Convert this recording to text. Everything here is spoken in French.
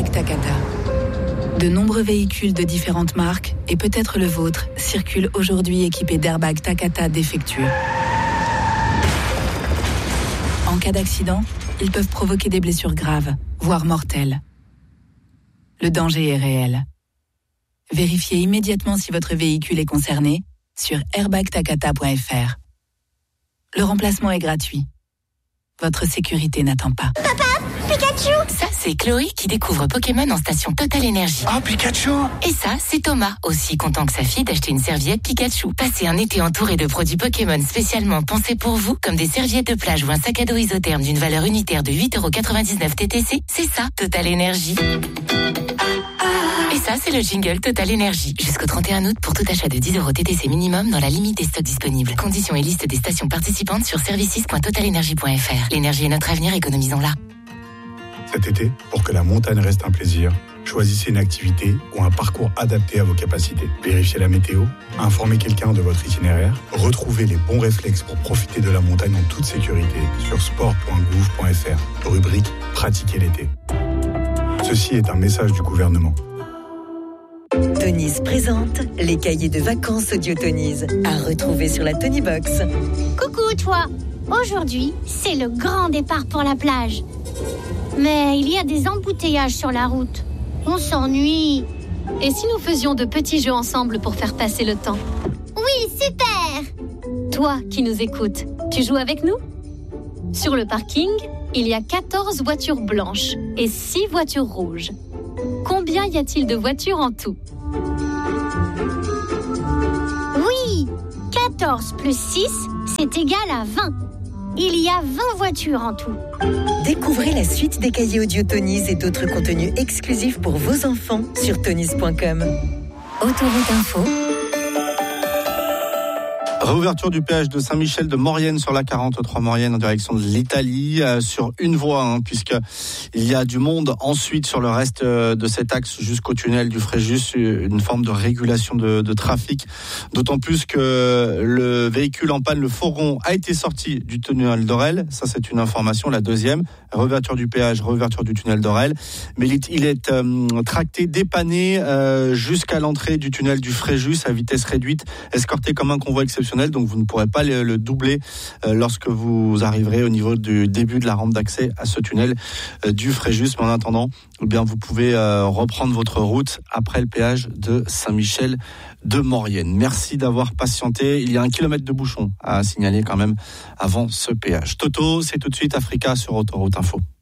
Airbag Takata. De nombreux véhicules de différentes marques, et peut-être le vôtre, circulent aujourd'hui équipés d'airbags Takata défectueux. En cas d'accident, ils peuvent provoquer des blessures graves, voire mortelles. Le danger est réel. Vérifiez immédiatement si votre véhicule est concerné sur airbagtakata.fr. Le remplacement est gratuit. Votre sécurité n'attend pas. Papa, Pikachu! Ça, c'est Chloé qui découvre Pokémon en station Total Énergie. Oh, Pikachu! Et ça, c'est Thomas, aussi content que sa fille d'acheter une serviette Pikachu. Passez un été entouré de produits Pokémon spécialement pensés pour vous, comme des serviettes de plage ou un sac à dos isotherme d'une valeur unitaire de 8,99€ TTC. C'est ça, Total Énergie. Et ça, c'est le jingle Total Énergie. Jusqu'au 31 août pour tout achat de 10€ TTC minimum dans la limite des stocks disponibles. Conditions et liste des stations participantes sur services.totalenergie.fr. L'énergie est notre avenir, économisons-la. Cet été, pour que la montagne reste un plaisir, choisissez une activité ou un parcours adapté à vos capacités. Vérifiez la météo, informez quelqu'un de votre itinéraire, retrouvez les bons réflexes pour profiter de la montagne en toute sécurité sur sport.gouv.fr. Rubrique « Pratiquer l'été ». Ceci est un message du gouvernement. Tonies présente les cahiers de vacances audio Tonies à retrouver sur la Tonybox. Coucou toi! Aujourd'hui, c'est le grand départ pour la plage. Mais il y a des embouteillages sur la route. On s'ennuie. Et si nous faisions de petits jeux ensemble pour faire passer le temps? Oui, super! Toi qui nous écoutes, tu joues avec nous? Sur le parking, il y a 14 voitures blanches et 6 voitures rouges. Combien y a-t-il de voitures en tout? Oui, 14 plus 6, c'est égal à 20. Il y a 20 voitures en tout. Découvrez la suite des cahiers audio Tonies et d'autres contenus exclusifs pour vos enfants sur tonies.com. Autoroute Info. Réouverture du péage de Saint-Michel de Maurienne sur la 43 Maurienne en direction de l'Italie sur une voie, puisqu'il y a du monde ensuite sur le reste de cet axe jusqu'au tunnel du Fréjus, une forme de régulation de trafic, d'autant plus que le véhicule en panne, le fourgon, a été sorti du tunnel d'Orel. Ça, c'est une information. La deuxième, réouverture du péage, réouverture du tunnel d'Orel, mais il est tracté, dépanné jusqu'à l'entrée du tunnel du Fréjus à vitesse réduite, escorté comme un convoi exceptionnel. Donc vous ne pourrez pas le doubler lorsque vous arriverez au niveau du début de la rampe d'accès à ce tunnel du Fréjus. Mais en attendant, vous pouvez reprendre votre route après le péage de Saint-Michel de Maurienne. Merci d'avoir patienté. Il y a 1 kilomètre de bouchon à signaler quand même avant ce péage. Toto, c'est tout de suite Africa sur Autoroute Info.